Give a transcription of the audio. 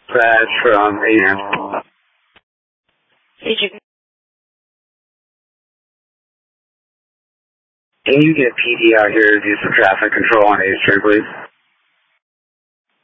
That's from AM. Agent. Can you get PD out here to do some traffic control on A Street, please?